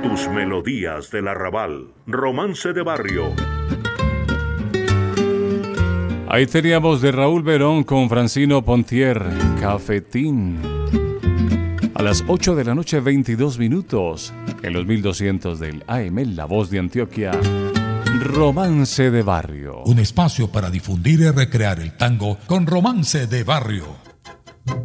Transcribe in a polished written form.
tus melodías del arrabal. Romance de Barrio. Ahí teníamos de Raúl Verón con Francino Pontier, Cafetín. A las 8 de la noche, 22 minutos, en los 1200 del AM, en La Voz de Antioquia, Romance de Barrio. Un espacio para difundir y recrear el tango con Romance de Barrio.